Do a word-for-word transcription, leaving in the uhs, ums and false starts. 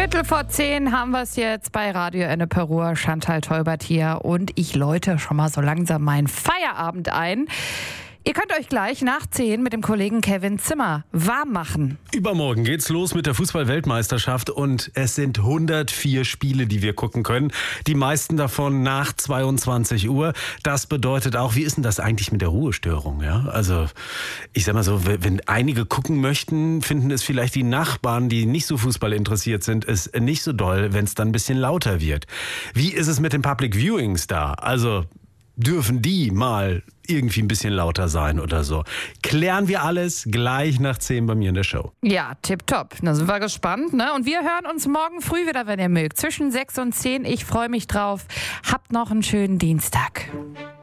Viertel vor zehn haben wir es jetzt bei Radio Ennepe-Ruhr. Chantal Teubert hier und ich läute schon mal so langsam meinen Feierabend ein. Ihr könnt euch gleich nach zehn mit dem Kollegen Kevin Zimmer warm machen. Übermorgen geht's los mit der Fußball-Weltmeisterschaft und es sind hundertvier Spiele, die wir gucken können. Die meisten davon nach zweiundzwanzig Uhr. Das bedeutet auch, wie ist denn das eigentlich mit der Ruhestörung? Ja? Also ich sag mal so, wenn einige gucken möchten, finden es vielleicht die Nachbarn, die nicht so Fußball interessiert sind, es nicht so doll, wenn es dann ein bisschen lauter wird. Wie ist es mit den Public Viewings da? Also dürfen die mal irgendwie ein bisschen lauter sein oder so? Klären wir alles gleich nach zehn bei mir in der Show. Ja, tipptopp. Da sind wir gespannt, ne? Und wir hören uns morgen früh wieder, wenn ihr mögt. Zwischen sechs und zehn. Ich freue mich drauf. Habt noch einen schönen Dienstag.